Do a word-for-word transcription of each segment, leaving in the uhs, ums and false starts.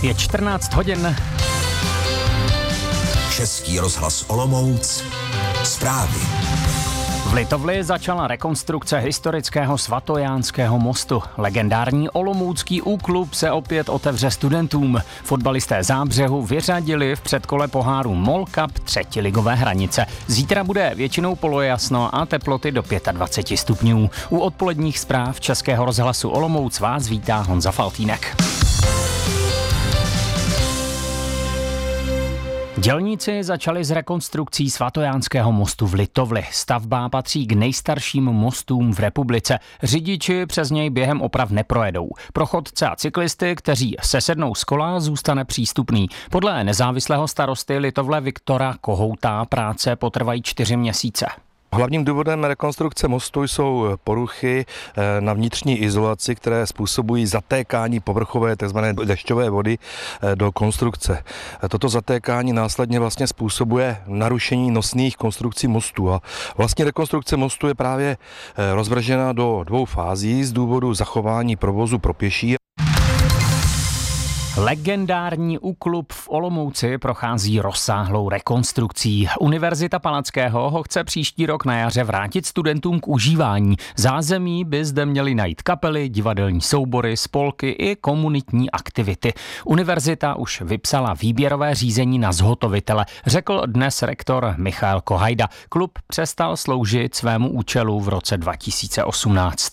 Je čtrnáct hodin. Český rozhlas Olomouc. Zprávy. V Litovli začala rekonstrukce historického Svatojánského mostu. Legendární olomoucký úklub se opět otevře studentům. Fotbalisté Zábřehu vyřadili v předkole poháru MOL Cup třetiligové hranice. Zítra bude většinou polojasno a teploty do dvacet pět stupňů. U odpoledních zpráv Českého rozhlasu Olomouc vás vítá Honza Faltýnek. Dělníci začali s rekonstrukcí Svatojánského mostu v Litovli. Stavba patří k nejstarším mostům v republice. Řidiči přes něj během oprav neprojedou. Pro chodce a cyklisty, kteří se sednou z kola, zůstane přístupný. Podle nezávislého starosty Litovle Viktora Kohouta práce potrvají čtyři měsíce. Hlavním důvodem rekonstrukce mostu jsou poruchy na vnitřní izolaci, které způsobují zatékání povrchové tzv. Dešťové vody do konstrukce. Toto zatékání následně vlastně způsobuje narušení nosných konstrukcí mostu a vlastně rekonstrukce mostu je právě rozvržena do dvou fází z důvodu zachování provozu pro pěší. Legendární úklub v Olomouci prochází rozsáhlou rekonstrukcí. Univerzita Palackého ho chce příští rok na jaře vrátit studentům k užívání. Zázemí by zde měly najít kapely, divadelní soubory, spolky i komunitní aktivity. Univerzita už vypsala výběrové řízení na zhotovitele, řekl dnes rektor Michal Kohajda. Klub přestal sloužit svému účelu v roce dva tisíce osmnáct.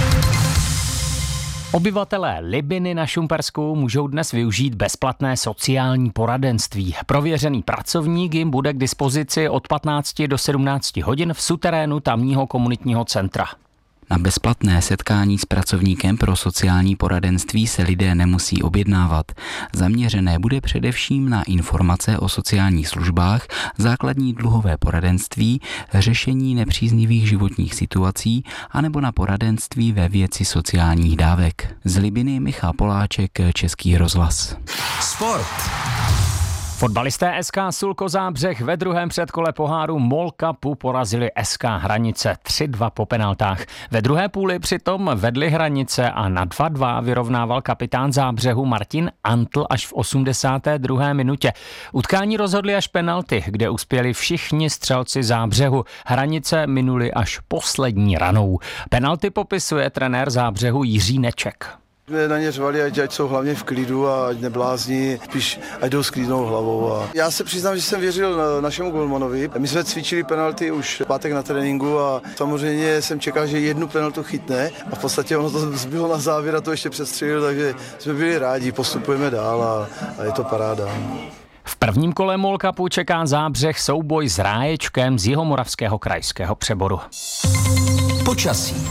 Obyvatelé Libiny na Šumpersku můžou dnes využít bezplatné sociální poradenství. Prověřený pracovník jim bude k dispozici od patnácti do sedmnácti hodin v suterénu tamního komunitního centra. Na bezplatné setkání s pracovníkem pro sociální poradenství se lidé nemusí objednávat. Zaměřené bude především na informace o sociálních službách, základní dluhové poradenství, řešení nepříznivých životních situací anebo na poradenství ve věci sociálních dávek. Z Libiny Michal Poláček, Český rozhlas. Sport. Fotbalisté S K Sulko Zábřeh ve druhém předkole poháru MOL Cupu porazili S K Hranice tři dva po penaltách. Ve druhé půli přitom vedli Hranice a na dva dva vyrovnával kapitán Zábřehu Martin Antl až v osmdesáté druhé minutě. Utkání rozhodli až penalty, kde uspěli všichni střelci Zábřehu. Hranice minuli až poslední ranou. Penalty popisuje trenér Zábřehu Jiří Neček. Na ně řvali, ať, ať jsou hlavně v klidu a ať neblázní, spíš ať jdou s klidnou hlavou. A já se přiznám, že jsem věřil našemu golmanovi. My jsme cvičili penalty už pátek na tréninku a samozřejmě jsem čekal, že jednu penaltu chytne a v podstatě ono to zbylo na závěr a to ještě přestřelil, takže jsme byli rádi, postupujeme dál a, a je to paráda. V prvním kole MOL Cupu čeká Zábřeh souboj s Ráječkem z Jihomoravského krajského přeboru. Počasí.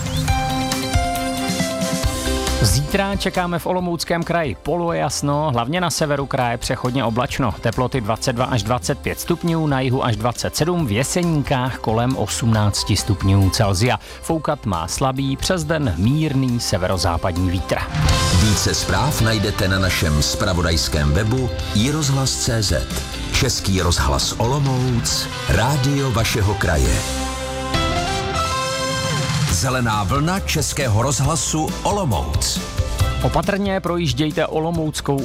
Zítra čekáme v Olomouckém kraji polojasno, hlavně na severu kraje přechodně oblačno. Teploty dvacet dva až dvacet pět stupňů, na jihu až dvacet sedm, v Jeseníkách kolem osmnáct stupňů Celsia. Foukat má slabý, přes den mírný severozápadní vítr. Více zpráv najdete na našem zpravodajském webu i rozhlas tečka cé zet. Český rozhlas Olomouc, rádio vašeho kraje. Zelená vlna Českého rozhlasu Olomouc. Opatrně projíždějte Olomouckou